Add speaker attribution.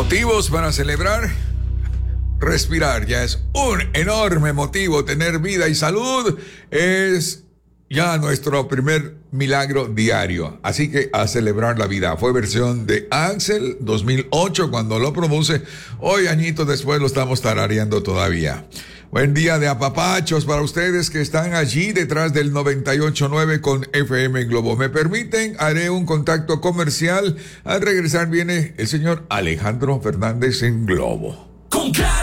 Speaker 1: Motivos para celebrar. Respirar ya es un enorme motivo. Tener vida y salud es ya nuestro primer milagro diario. Así que a celebrar la vida. Fue versión de Axel 2008 cuando lo produce. Hoy, añitos después, lo estamos tarareando todavía. Buen día de apapachos para ustedes que están allí detrás del 98.9 con FM Globo. ¿Me permiten? Haré un contacto comercial. Al regresar viene el señor Alejandro Fernández en Globo.